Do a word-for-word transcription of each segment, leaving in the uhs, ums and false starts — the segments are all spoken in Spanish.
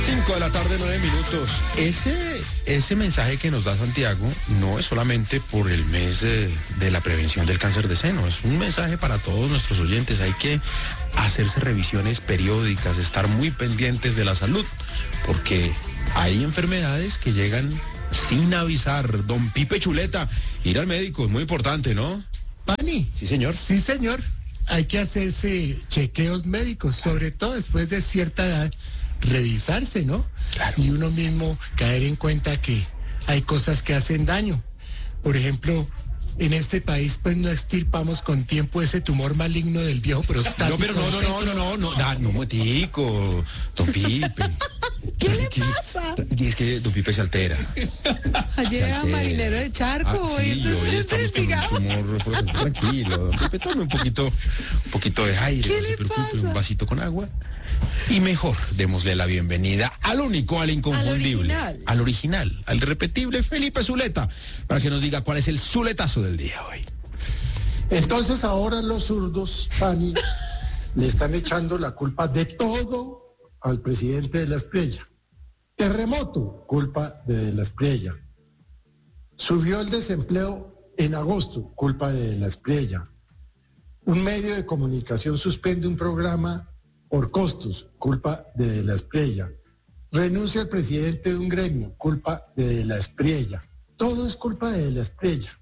cinco de la tarde, nueve minutos. Ese, ese mensaje que nos da Santiago no es solamente por el mes de, de la prevención del cáncer de seno, es un mensaje para todos nuestros oyentes. Hay que hacerse revisiones periódicas, estar muy pendientes de la salud, porque hay enfermedades que llegan sin avisar. Don Pipe Chuleta, ir al médico es muy importante, ¿no? Pani. Sí, señor. Sí, señor. Hay que hacerse chequeos médicos, sobre todo después de cierta edad, revisarse, ¿no? Claro. Y uno mismo caer en cuenta que hay cosas que hacen daño. Por ejemplo, en este país pues no extirpamos con tiempo ese tumor maligno del viejo prostático. No, pero no, no, no, no, no, no, no, no, motico, don Pipe. ¿Qué le pasa? Y es que don Pipe se altera. Ayer era marinero de charco, Ah, sí, y entonces hoy estamos con un tumor, pero tranquilo, don Pipe, tome un poquito, un poquito de aire, ¿Qué no le se preocupe, pasa? un vasito con agua. Y mejor, démosle la bienvenida al único, al inconfundible, Al original. al original, al irrepetible Felipe Zuleta, para que nos diga cuál es el zuletazo del día hoy. Entonces ahora los zurdos, Fanny, le están echando la culpa de todo al presidente de la Espriella. Terremoto, culpa de De la Espriella. Subió el desempleo en agosto, culpa de De la Espriella. Un medio de comunicación suspende un programa por costos, culpa de De la Espriella. Renuncia el presidente de un gremio, culpa de De la Espriella. Todo es culpa de De la Espriella.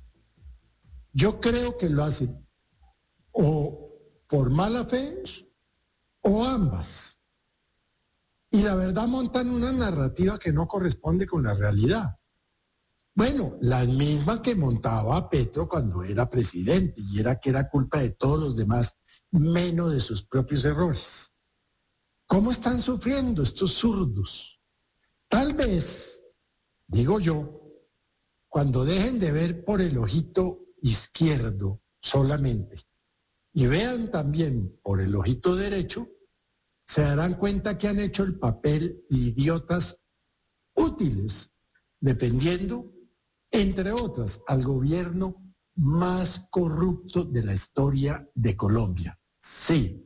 Yo creo que lo hacen o por mala fe o ambas. Y la verdad montan una narrativa que no corresponde con la realidad. Bueno, la misma que montaba Petro cuando era presidente, y era que era culpa de todos los demás, menos de sus propios errores. ¿Cómo están sufriendo estos zurdos? Tal vez, digo yo, cuando dejen de ver por el ojito izquierdo solamente y vean también por el ojito derecho, se darán cuenta que han hecho el papel de idiotas útiles, dependiendo, entre otras, al gobierno más corrupto de la historia de Colombia. Sí,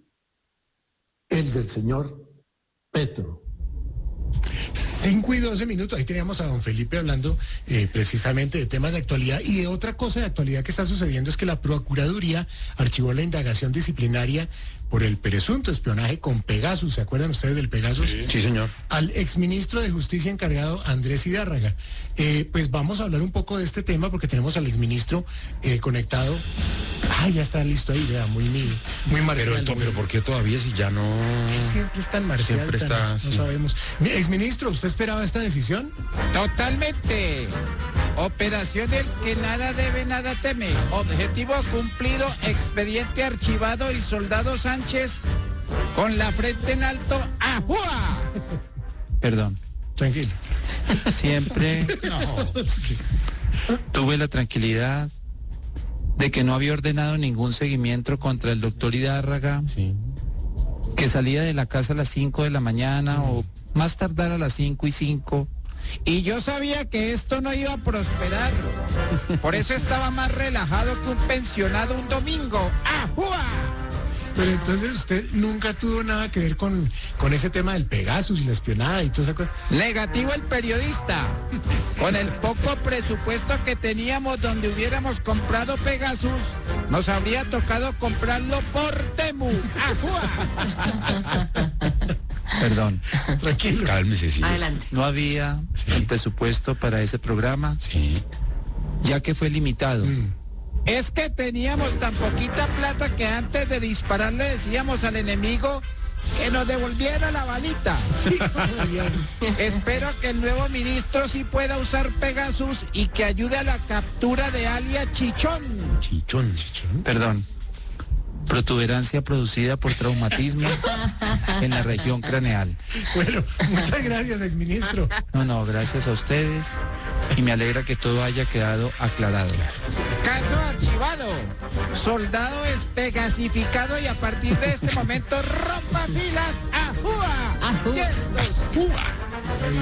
el del señor Petro. cinco y doce minutos, ahí teníamos a don Felipe hablando eh, precisamente de temas de actualidad, y de otra cosa de actualidad que está sucediendo es que la Procuraduría archivó la indagación disciplinaria por el presunto espionaje con Pegasus. ¿Se acuerdan ustedes del Pegasus? Sí, sí, señor. Al exministro de Justicia encargado, Andrés Hidárraga. Eh, pues vamos a hablar un poco de este tema porque tenemos al exministro eh, conectado. Ah, ya está listo ahí, vea, muy, muy, muy marcial. Pero, pero ¿por qué todavía si ya no...? Él siempre es tan marcial, Siempre tan- está, no sí. sabemos. Mi exministro, ¿usted esperaba esta decisión? Totalmente. Operación del que nada debe, nada teme. Objetivo cumplido, expediente archivado y soldado Sánchez con la frente en alto. ¡Ajúa! Perdón, Tranquilo. siempre tuve la tranquilidad de que no había ordenado ningún seguimiento contra el doctor Hidárraga, Sí. que salía de la casa a las cinco de la mañana o más tardar a las cinco y cinco. Y yo sabía que esto no iba a prosperar. Por eso estaba más relajado que un pensionado un domingo. ¡Ajúa! Pero entonces usted nunca tuvo nada que ver con, con ese tema del Pegasus y la espionada y toda esa cosa. Negativo el periodista. Con el poco presupuesto que teníamos donde hubiéramos comprado Pegasus, nos habría tocado comprarlo por Temu. ¡Ajúa! Perdón, Tranquilo. Cálmese, sí. Adelante. no había el presupuesto para ese programa, Sí. ya que fue limitado. Mm. Es que teníamos tan poquita plata que antes de disparar le decíamos al enemigo que nos devolviera la balita. Espero que el nuevo ministro sí pueda usar Pegasus y que ayude a la captura de alias Chichón. Chichón, chichón. Perdón, protuberancia producida por traumatismo en la región craneal. Bueno, muchas gracias, exministro. No, no, gracias a ustedes y me alegra que todo haya quedado aclarado. Caso archivado. Soldado es pegasificado y a partir de este momento rompa filas. ¡Ajúa! Ajúa. ¿Quién los-